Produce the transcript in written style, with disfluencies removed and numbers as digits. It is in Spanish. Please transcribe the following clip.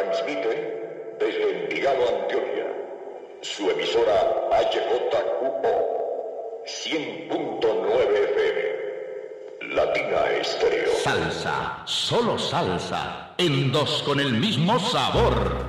Transmite desde Envigado, Antioquia, su emisora HJQO 100.9 FM, Latina Estéreo. Salsa, solo salsa, en dos con el mismo sabor.